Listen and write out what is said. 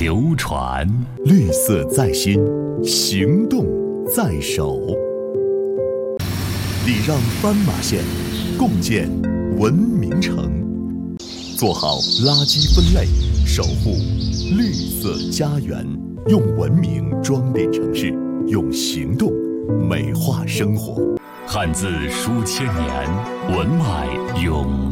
流传， 绿色在心，行动在手。礼让斑马线，共建文明城。做好垃圾分类，守护绿色家园。用文明装点城市，用行动美化生活。 汉字书千年，文脉永